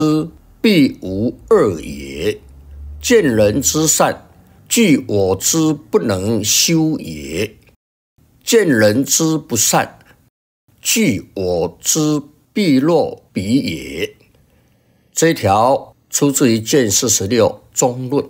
必无二也。见人之善，据我之不能修也；见人之不善，据我之必若彼也。这一条出自于《卷46中论》。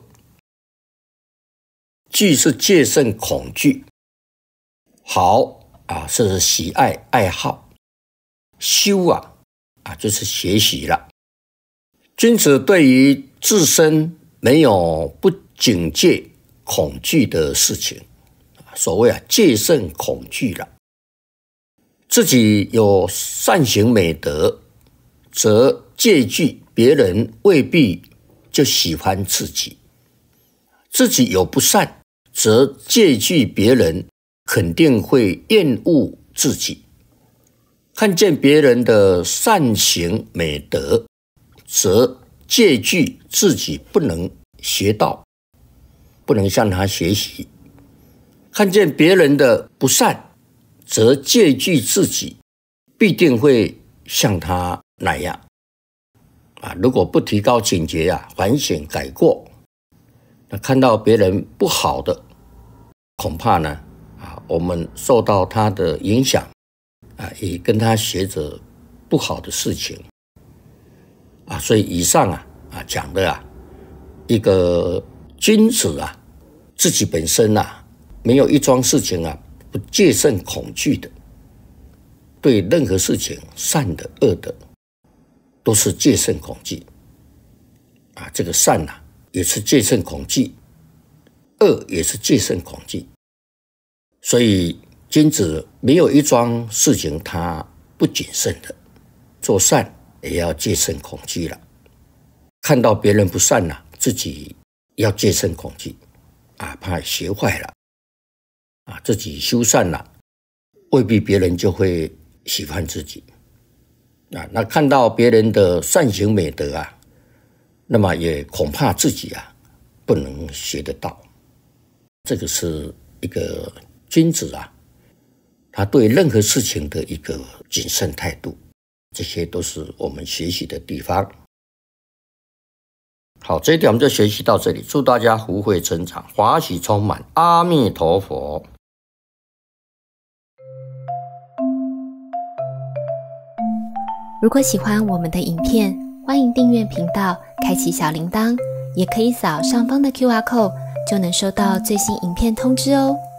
惧是戒慎恐惧，好是喜爱爱好，修就是学习了。君子对于自身没有不警戒恐惧的事情，所谓戒慎恐惧了。自己有善行美德，则戒惧别人未必就喜欢自己；自己有不善，则戒惧别人肯定会厌恶自己。看见别人的善行美德，则戒惧自己不能学到，不能向他学习；看见别人的不善，则戒惧自己必定会像他那样。如果不提高警觉反省改过，那看到别人不好的，恐怕呢我们受到他的影响也跟他学着不好的事情所以以上讲的一个君子自己本身没有一桩事情不戒慎恐惧的，对任何事情善的恶的都是戒慎恐惧这个善也是戒慎恐惧，恶也是戒慎恐惧。所以君子没有一桩事情他不谨慎的，做善也要戒慎恐惧了。看到别人不善自己要戒慎恐惧怕学坏了自己修善了，未必别人就会喜欢自己那看到别人的善行美德那么也恐怕自己不能学得到。这个是一个君子他对任何事情的一个谨慎态度，这些都是我们学习的地方。好，这一点我们就学习到这里，祝大家福慧成长，华喜充满，阿弥陀佛。 如果喜欢我们的影片，欢迎订阅频道，开启小铃铛，也可以扫上方的 QR code， 就能收到最新影片通知哦。